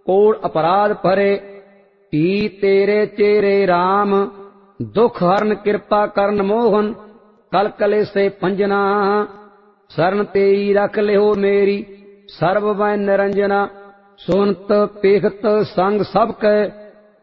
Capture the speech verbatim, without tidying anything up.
कोड़ अपराध भरे। ही तेरे चेरे राम, दुख हरन कृपा करन मोहन। कल कलेसे पंजना, शरण तेरी रख लिहो मेरी। सर्व मैं निरंजना, सुनत पेखत संग सब कै।